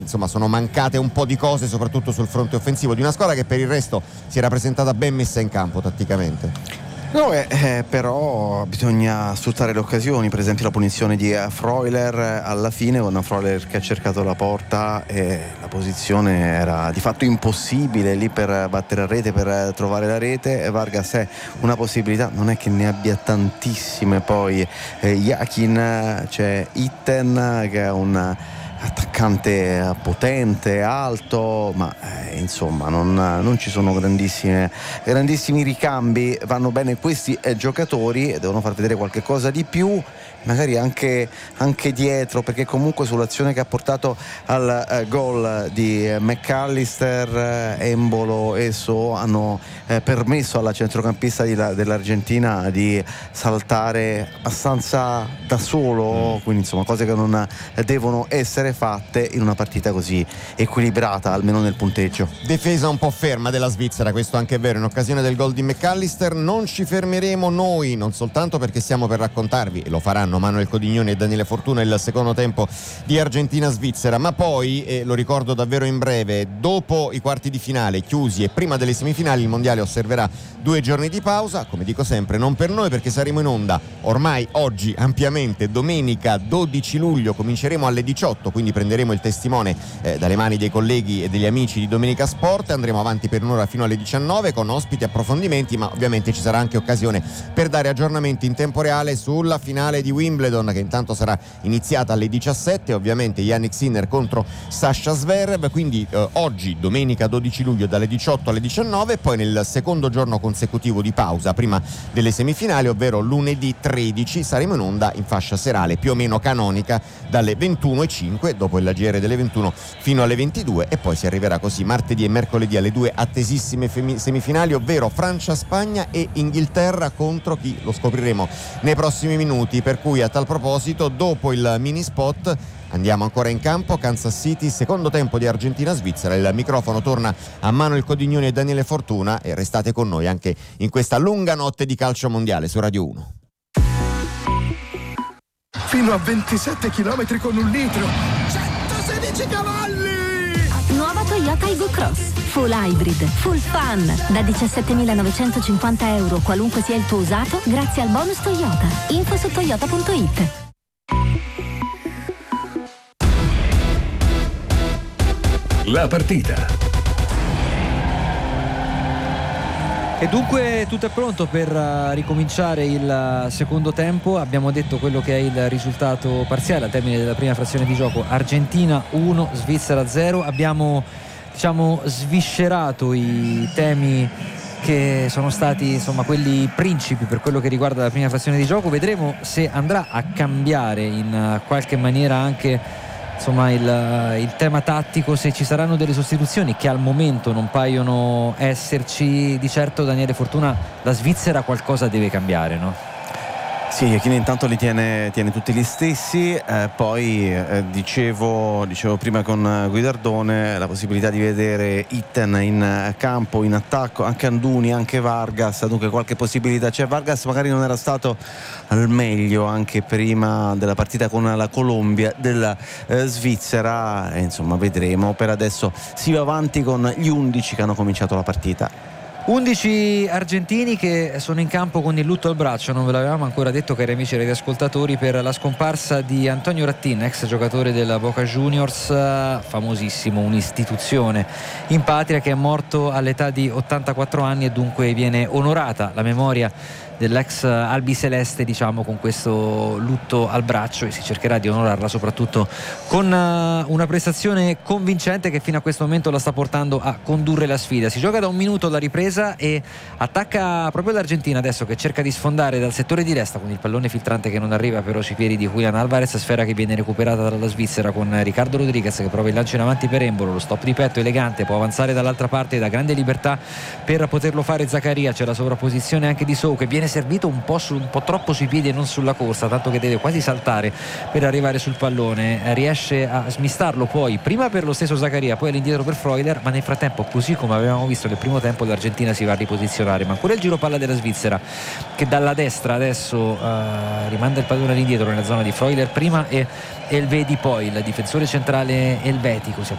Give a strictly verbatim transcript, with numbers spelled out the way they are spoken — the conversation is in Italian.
insomma sono mancate un po' di cose, soprattutto sul fronte offensivo di una squadra che per il resto si era presentata ben messa in campo tatticamente. No, eh, eh, però bisogna sfruttare le occasioni, per esempio la punizione di Freuler alla fine, con Freuler che ha cercato la porta e la posizione era di fatto impossibile lì per battere a rete, per trovare la rete, e Vargas è una possibilità, non è che ne abbia tantissime. Poi eh, Yakin, c'è Itten che è un attaccante potente, alto, ma eh, insomma non, non ci sono grandissime, grandissimi ricambi. Vanno bene questi eh, giocatori, devono far vedere qualche cosa di più, magari anche, anche dietro, perché comunque sull'azione che ha portato al eh, gol di eh, McAllister, eh, Embolo e So hanno eh, permesso alla centrocampista di la, dell'Argentina di saltare abbastanza da solo, quindi insomma cose che non devono essere fatte in una partita così equilibrata, almeno nel punteggio. Difesa un po' ferma della Svizzera, questo anche è vero, in occasione del gol di McAllister. Non ci fermeremo noi, non soltanto perché stiamo per raccontarvi, e lo faranno Manuel Codignoni e Daniele Fortuna, il secondo tempo di Argentina-Svizzera, ma poi, e lo ricordo davvero in breve, dopo i quarti di finale chiusi e prima delle semifinali, il mondiale osserverà due giorni di pausa, come dico sempre, non per noi, perché saremo in onda ormai oggi ampiamente, domenica dodici luglio, cominceremo alle diciotto, quindi prenderemo il testimone eh, dalle mani dei colleghi e degli amici di Domenica Sport, andremo avanti per un'ora fino alle diciannove con ospiti, approfondimenti, ma ovviamente ci sarà anche occasione per dare aggiornamenti in tempo reale sulla finale di Wimbledon, che intanto sarà iniziata alle diciassette, ovviamente Jannik Sinner contro Sasha Zverev, quindi eh, oggi domenica dodici luglio dalle diciotto alle diciannove, poi nel secondo giorno consecutivo di pausa prima delle semifinali, ovvero lunedì tredici, saremo in onda in fascia serale più o meno canonica dalle ventuno e cinque, dopo il G R delle ventuno fino alle ventidue, e poi si arriverà così martedì e mercoledì alle due attesissime femi- semifinali, ovvero Francia-Spagna e Inghilterra contro chi lo scopriremo nei prossimi minuti, per cui a tal proposito dopo il mini spot andiamo ancora in campo. Kansas City, secondo tempo di Argentina-Svizzera, il microfono torna a Manuel Codignoni e Daniele Fortuna, e restate con noi anche in questa lunga notte di calcio mondiale su Radio uno. Fino a ventisette chilometri con un litro, centosedici cavalli! Nuova Toyota Igo Cross, full hybrid, full fun, da diciassettemilanovecentocinquanta euro qualunque sia il tuo usato, grazie al bonus Toyota. Info su toyota punto it. La partita. E dunque tutto è pronto per uh, ricominciare il uh, secondo tempo. Abbiamo detto quello che è il risultato parziale al termine della prima frazione di gioco: Argentina uno, Svizzera zero. Abbiamo, diciamo, sviscerato i temi che sono stati, insomma, quelli principi per quello che riguarda la prima frazione di gioco. Vedremo se andrà a cambiare in uh, qualche maniera anche, insomma, il, il tema tattico, se ci saranno delle sostituzioni che al momento non paiono esserci. Di certo, Daniele Fortuna, la Svizzera qualcosa deve cambiare, no? Sì, Iachini intanto li tiene, tiene tutti gli stessi, eh, poi eh, dicevo, dicevo prima con Guidardone la possibilità di vedere Itten in campo, in attacco, anche Anduni, anche Vargas, dunque qualche possibilità c'è. Vargas magari non era stato al meglio anche prima della partita con la Colombia della eh, Svizzera, e insomma vedremo. Per adesso si va avanti con gli undici che hanno cominciato la partita. undici argentini che sono in campo con il lutto al braccio. Non ve l'avevamo ancora detto, cari amici radioascoltatori, per la scomparsa di Antonio Rattin, ex giocatore della Boca Juniors, famosissimo, un'istituzione in patria, che è morto all'età di ottantaquattro anni, e dunque viene onorata la memoria dell'ex albiceleste, diciamo, con questo lutto al braccio, e si cercherà di onorarla soprattutto con una prestazione convincente che fino a questo momento la sta portando a condurre la sfida. Si gioca da un minuto la ripresa e attacca proprio l'Argentina adesso, che cerca di sfondare dal settore di destra con il pallone filtrante che non arriva però sui piedi di Julián Álvarez, sfera che viene recuperata dalla Svizzera con Ricardo Rodriguez che prova il lancio in avanti per Embolo, lo stop di petto elegante, può avanzare dall'altra parte da grande libertà per poterlo fare Zaccaria. C'è la sovrapposizione anche di Sou, che viene servito un po', su, un po' troppo sui piedi e non sulla corsa, tanto che deve quasi saltare per arrivare sul pallone. Riesce a smistarlo poi prima per lo stesso Zaccaria, poi all'indietro per Freuler, ma nel frattempo, così come avevamo visto nel primo tempo, l'Argentina si va a riposizionare. Ma ancora il giro palla della Svizzera, che dalla destra adesso uh, rimanda il pallone all'indietro nella zona di Freuler prima e Elvedi poi, il difensore centrale elvetico. Si